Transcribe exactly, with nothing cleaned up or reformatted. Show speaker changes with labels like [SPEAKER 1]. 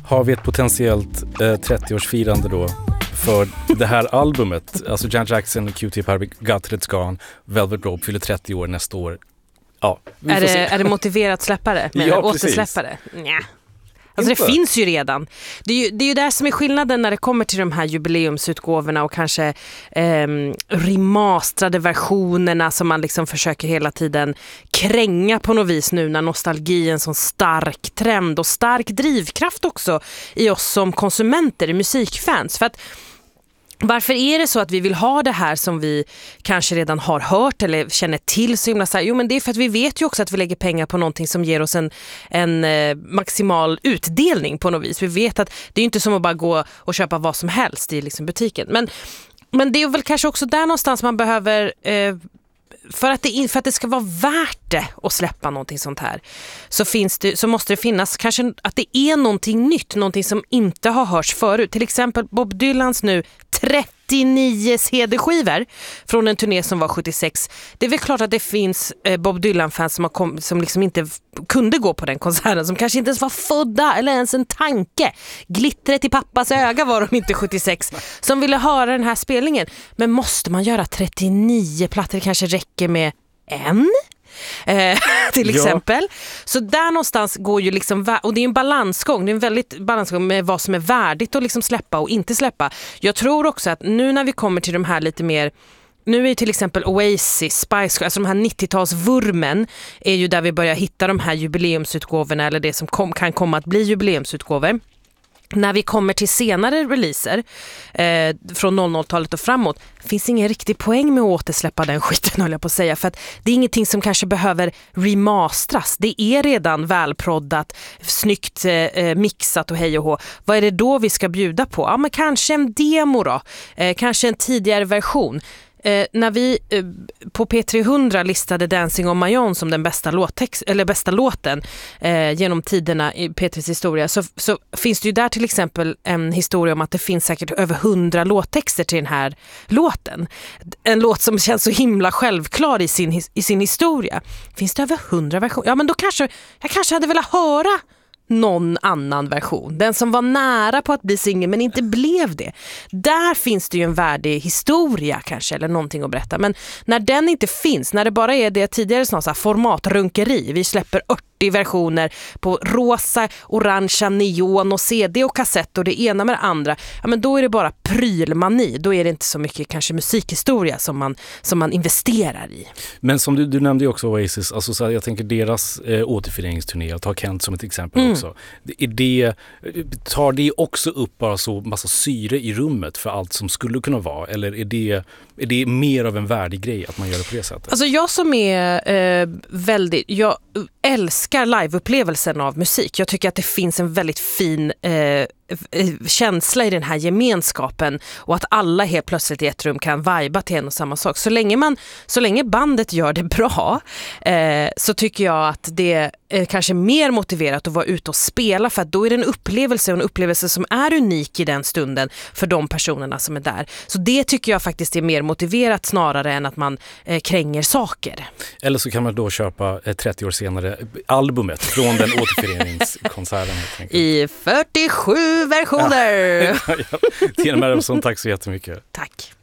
[SPEAKER 1] har vi ett potentiellt eh, trettioårsfirande då för det här albumet. Alltså Janet Jackson, Q-Tip, Got It It's Gone, Velvet Rope fyller trettio år nästa år. Ja, vi
[SPEAKER 2] är,
[SPEAKER 1] får
[SPEAKER 2] det,
[SPEAKER 1] se.
[SPEAKER 2] är det motiverat släppare?
[SPEAKER 1] Ja,
[SPEAKER 2] återsläppare? Nja. Alltså
[SPEAKER 1] Inte.
[SPEAKER 2] det finns ju redan. Det är ju, det är ju där som är skillnaden när det kommer till de här jubileumsutgåvorna och kanske eh, remasterade versionerna som man liksom försöker hela tiden kränga på något vis nu när nostalgi är en sån stark trend och stark drivkraft också i oss som konsumenter, i musikfans. För att varför är det så att vi vill ha det här som vi kanske redan har hört eller känner till så himla så här? Jo, men det är för att vi vet ju också att vi lägger pengar på någonting som ger oss en, en eh, maximal utdelning på något vis. Vi vet att det är inte som att bara gå och köpa vad som helst i liksom butiken. Men, men det är väl kanske också där någonstans man behöver... Eh, För att, det, för att det ska vara värt det att släppa någonting sånt här så, finns det, så måste det finnas kanske att det är någonting nytt, någonting som inte har hörts förut. Till exempel Bob Dylans nu trettionio C D-skivor från en turné som var sjuttiosex. Det är väl klart att det finns eh, Bob Dylan-fans som, har kom, som liksom inte kunde gå på den konserten, som kanske inte ens var födda eller ens en tanke. Glittret i pappas öga var de inte sjuttiosex, som ville höra den här spelningen. Men måste man göra trettionio plattor? Det kanske räcker med en? Eh, till exempel. Ja. Så där någonstans går ju liksom, och det är en balansgång, det är en väldigt balansgång med vad som är värdigt att liksom släppa och inte släppa. Jag tror också att nu när vi kommer till de här lite mer, nu är till exempel Oasis, Spice, alltså de här nittiotalsvurmen är ju där vi börjar hitta de här jubileumsutgåvorna eller det som kom, kan komma att bli jubileumsutgåvor. När vi kommer till senare releaser eh, från noll noll-talet och framåt finns ingen riktig poäng med att återsläppa den skiten, höll jag på att säga. För att det är ingenting som kanske behöver remastras. Det är redan välproddat, snyggt eh, mixat och hej och hå. Vad är det då vi ska bjuda på? Ja, men kanske en demo då. Eh, kanske en tidigare version. Eh, när vi eh, på P trehundra listade Dancing on My Own som den bästa, låttext, eller bästa låten eh, genom tiderna i P tres historia så, så finns det ju där till exempel en historia om att det finns säkert över hundra låttexter till den här låten. En låt som känns så himla självklar i sin, i sin historia. Finns det över hundra versioner? Ja, men då kanske jag kanske hade velat höra någon annan version. Den som var nära på att bli singel men inte blev det. Där finns det ju en värdig historia kanske eller någonting att berätta. Men när den inte finns, när det bara är det tidigare sån här formatrunkeri, vi släpper fyrtio versioner på rosa, orangea, neon och C D och kassett och det ena med det andra, ja, men då är det bara prylmani. Då är det inte så mycket kanske musikhistoria som man, som man investerar i. Men som du, du nämnde ju också Oasis, alltså så här, jag tänker deras eh, återföreningsturné, jag tar Kent som ett exempel mm. också. Är det, tar det också upp bara så massa syre i rummet för allt som skulle kunna vara, eller är det, är det mer av en värdig grej att man gör det på det sättet? Alltså jag som är eh, väldigt, jag älskar liveupplevelsen av musik. Jag tycker att det finns en väldigt fin eh, känsla i den här gemenskapen och att alla helt plötsligt i ett rum kan viba till en och samma sak. Så länge, man, så länge bandet gör det bra eh, så tycker jag att det är kanske mer motiverat att vara ute och spela, för att då är det en upplevelse och en upplevelse som är unik i den stunden för de personerna som är där. Så det tycker jag faktiskt är mer motiverat snarare än att man eh, kränger saker. Eller så kan man då köpa eh, trettio år senare albumet från den återföreningskonserten. I fyrtiosju versioner! Ja. Tina Mervson, tack så jättemycket. Tack.